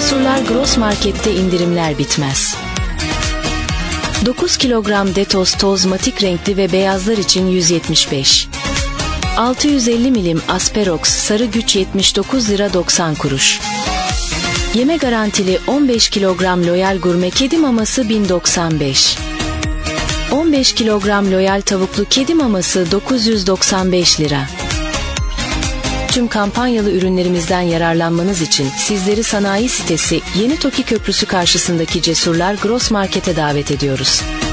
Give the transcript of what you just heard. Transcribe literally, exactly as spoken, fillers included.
Cesurlar Gross Market'te indirimler bitmez. dokuz kilogram Detos tozmatik renkli ve beyazlar için yüz yetmiş beş. altı yüz elli milim Asperox sarı güç yetmiş dokuz lira doksan kuruş. Yeme garantili on beş kilogram Loyal Gurme kedi maması bin doksan beş. on beş kilogram Loyal tavuklu kedi maması dokuz yüz doksan beş lira. Tüm kampanyalı ürünlerimizden yararlanmanız için sizleri sanayi sitesi Yeni Toki Köprüsü karşısındaki Cesurlar Gross Market'e davet ediyoruz.